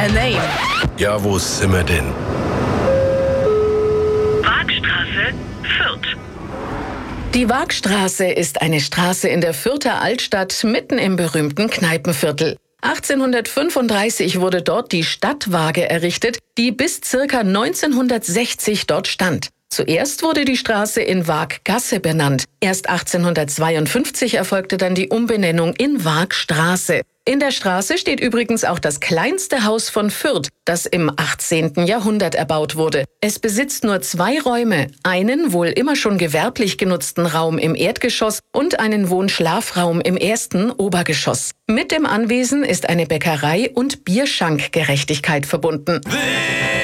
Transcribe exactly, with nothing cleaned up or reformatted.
a name. Ja, wo sind wir denn? Waagstraße, Fürth. Die Waagstraße ist eine Straße in der Fürther Altstadt, mitten im berühmten Kneipenviertel. achtzehnhundertfünfunddreißig wurde dort die Stadtwaage errichtet, die bis circa neunzehnhundertsechzig dort stand. Zuerst wurde die Straße in Waaggasse benannt. Erst achtzehnhundertzweiundfünfzig erfolgte dann die Umbenennung in Waagstraße. In der Straße steht übrigens auch das kleinste Haus von Fürth, das im achtzehnten Jahrhundert erbaut wurde. Es besitzt nur zwei Räume, einen wohl immer schon gewerblich genutzten Raum im Erdgeschoss und einen Wohnschlafraum im ersten Obergeschoss. Mit dem Anwesen ist eine Bäckerei und Bierschankgerechtigkeit verbunden.